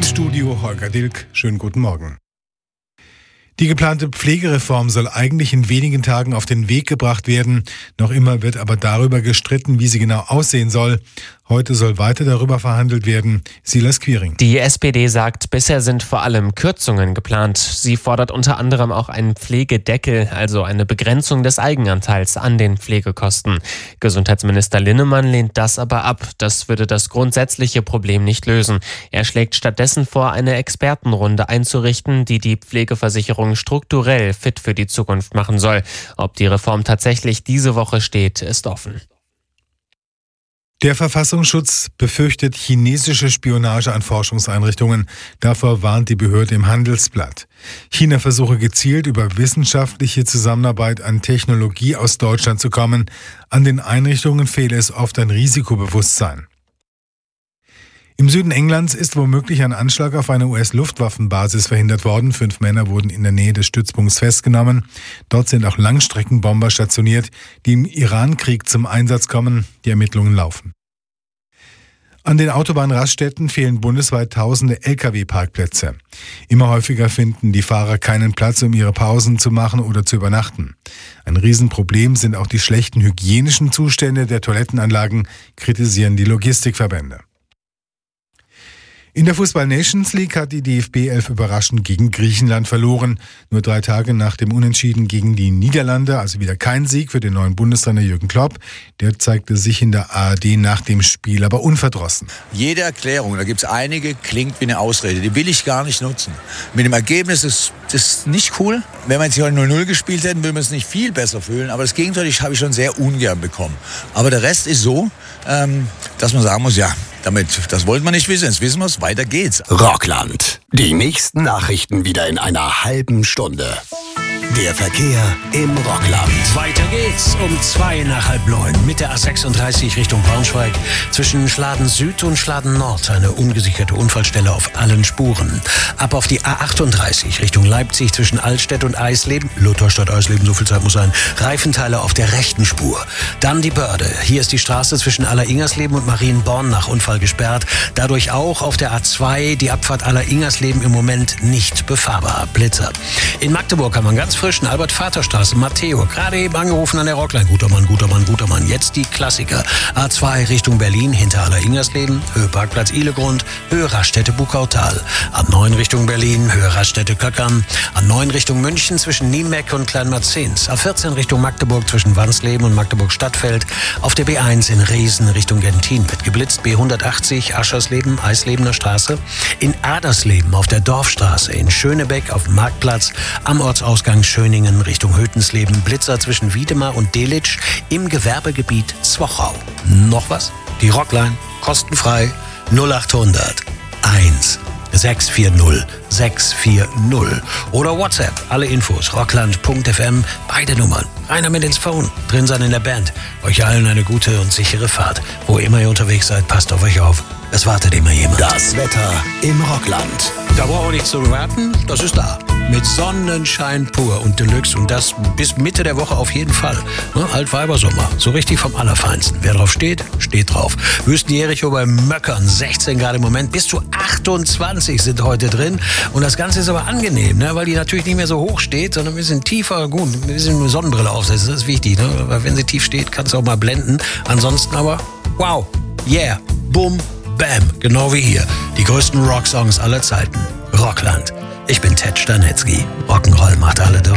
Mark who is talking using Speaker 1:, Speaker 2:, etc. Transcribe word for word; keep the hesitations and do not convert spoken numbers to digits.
Speaker 1: Studio Holger Dilk. Schönen guten Morgen. Die geplante Pflegereform soll eigentlich in wenigen Tagen auf den Weg gebracht werden. Noch immer wird aber darüber gestritten, wie sie genau aussehen soll. Heute soll weiter darüber verhandelt werden. Silas Quiring.
Speaker 2: Die S P D sagt, bisher sind vor allem Kürzungen geplant. Sie fordert unter anderem auch einen Pflegedeckel, also eine Begrenzung des Eigenanteils an den Pflegekosten. Gesundheitsminister Linnemann lehnt das aber ab. Das würde das grundsätzliche Problem nicht lösen. Er schlägt stattdessen vor, eine Expertenrunde einzurichten, die die Pflegeversicherung strukturell fit für die Zukunft machen soll. Ob die Reform tatsächlich diese Woche steht, ist offen.
Speaker 1: Der Verfassungsschutz befürchtet chinesische Spionage an Forschungseinrichtungen. Davor warnt die Behörde im Handelsblatt. China versuche gezielt über wissenschaftliche Zusammenarbeit an Technologie aus Deutschland zu kommen. An den Einrichtungen fehle es oft an Risikobewusstsein. Im Süden Englands ist womöglich ein Anschlag auf eine U S-Luftwaffenbasis verhindert worden. Fünf Männer wurden in der Nähe des Stützpunkts festgenommen. Dort sind auch Langstreckenbomber stationiert, die im Iran-Krieg zum Einsatz kommen. Die Ermittlungen laufen. An den Autobahnraststätten fehlen bundesweit tausende L K W-Parkplätze. Immer häufiger finden die Fahrer keinen Platz, um ihre Pausen zu machen oder zu übernachten. Ein Riesenproblem sind auch die schlechten hygienischen Zustände der Toilettenanlagen, kritisieren die Logistikverbände. In der Fußball-Nations League hat die D F B elf überraschend gegen Griechenland verloren. Nur drei Tage nach dem Unentschieden gegen die Niederlande, also wieder kein Sieg für den neuen Bundestrainer Jürgen Klopp. Der zeigte sich in der A R D nach dem Spiel aber unverdrossen.
Speaker 3: Jede Erklärung, da gibt es einige, klingt wie eine Ausrede. Die will ich gar nicht nutzen. Mit dem Ergebnis ist das nicht cool. Wenn wir jetzt hier null null gespielt hätten, würden wir uns nicht viel besser fühlen. Aber das Gegenteil habe ich schon sehr ungern bekommen. Aber der Rest ist so, ähm, dass man sagen muss, ja, damit, das wollte man nicht wissen. Jetzt wissen wir es, weiter geht's.
Speaker 4: Rockland. Die nächsten Nachrichten wieder in einer halben Stunde. Der Verkehr im Rockland.
Speaker 5: Weiter geht's um zwei nach halb neun mit der A sechsunddreißig Richtung Braunschweig. Zwischen Schladen Süd und Schladen Nord eine ungesicherte Unfallstelle auf allen Spuren. Ab auf die A achtunddreißig Richtung Leipzig zwischen Altstedt und Eisleben. Lutherstadt Eisleben, so viel Zeit muss sein. Reifenteile auf der rechten Spur. Dann die Börde. Hier ist die Straße zwischen Alleringersleben und Marienborn nach Unfall gesperrt. Dadurch auch auf der A zwei die Abfahrt Alleringersleben im Moment nicht befahrbar. Blitzer. In Magdeburg kann man ganz frischen Albert-Vater-Straße, Matteo, gerade eben angerufen an der Rockline. Guter Mann, guter Mann, guter Mann. Jetzt die Klassiker. A zwei Richtung Berlin, hinter Alleringersleben, Höhe Parkplatz Ihlegrund, Höhe Raststätte Bukautal. A neun Richtung Berlin, Höhe Raststätte Köckern. A neun Richtung München zwischen Niemeck und Kleinmarzens. A vierzehn Richtung Magdeburg zwischen Wansleben und Magdeburg-Stadtfeld. Auf der B eins in Riesen Richtung Gentin wird geblitzt. B hundertachtzig Aschersleben, Eislebener Straße. In Adersleben auf der Dorfstraße. In Schönebeck auf dem Marktplatz. Am Ortsausgang Schöningen Richtung Hötensleben, Blitzer zwischen Wiedemar und Delitzsch im Gewerbegebiet Zwochau. Noch was? Die Rockline, kostenfrei, null achthundert eins sechs vier null sechs vier null oder WhatsApp, alle Infos, rockland punkt f m, beide Nummern, rein damit ins Phone, drin sein in der Band. Euch allen eine gute und sichere Fahrt. Wo immer ihr unterwegs seid, passt auf euch auf. Es wartet immer jemand.
Speaker 4: Das Wetter im Rockland.
Speaker 5: Da brauchen wir nichts zu warten, das ist da. Mit Sonnenschein pur und Deluxe und das bis Mitte der Woche auf jeden Fall. Ne? Altweibersommer, so richtig vom Allerfeinsten. Wer drauf steht, steht drauf. Wüstenjericho bei Möckern, sechzehn Grad im Moment, bis zu achtundzwanzig sind heute drin. Und das Ganze ist aber angenehm, ne? Weil die natürlich nicht mehr so hoch steht, sondern ein bisschen tiefer, gut, ein bisschen eine Sonnenbrille aufsetzen, das ist wichtig. Ne? Weil wenn sie tief steht, kann es auch mal blenden. Ansonsten aber, wow, yeah, boom, bam, genau wie hier. Die größten Rocksongs aller Zeiten. Rockland. Ich bin Ted Stanetzky. Rock'n'Roll macht alle durch.